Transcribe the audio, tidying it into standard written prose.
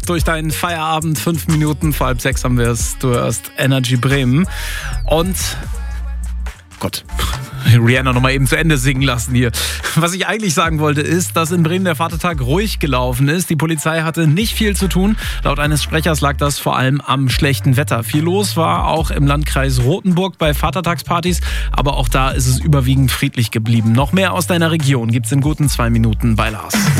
durch deinen Feierabend. 5 Minuten vor 5:30 haben wir es. Du hörst Energy Bremen. Und Gott, Rihanna noch mal eben zu Ende singen lassen hier. Was ich eigentlich sagen wollte, ist, dass in Bremen der Vatertag ruhig gelaufen ist. Die Polizei hatte nicht viel zu tun. Laut eines Sprechers lag das vor allem am schlechten Wetter. Viel los war auch im Landkreis Rothenburg bei Vatertagspartys, aber auch da ist es überwiegend friedlich geblieben. Noch mehr aus deiner Region gibt's in guten 2 Minuten bei Lars.